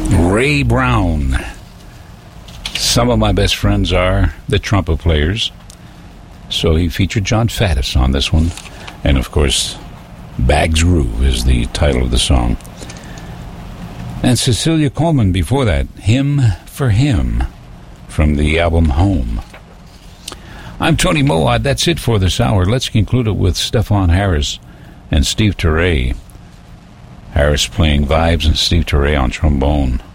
Ray Brown. Some of my best friends are the trumpet players. So he featured John Faddis on this one. And, of course, Bags Groove is the title of the song. And Cecilia Coleman before that, Hymn for Him, from the album Home. I'm Tony Moad. That's it for this hour. Let's conclude it with Stefan Harris and Steve Turre. Harris playing vibes and Steve Turre on trombone.